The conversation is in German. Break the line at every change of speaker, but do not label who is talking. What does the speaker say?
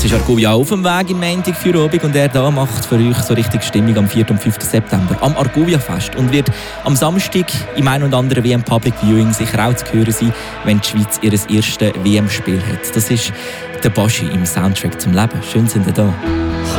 Jetzt ist Argovia auf dem Weg im Montag für Abend und er da macht für euch so richtig Stimmung am 4. und 5. September am Argovia-Fest und wird am Samstag im ein oder anderen WM Public Viewing sicher auch zu hören sein, wenn die Schweiz ihr erstes WM-Spiel hat. Das ist der Baschi im Soundtrack zum Leben. Schön sind ihr da.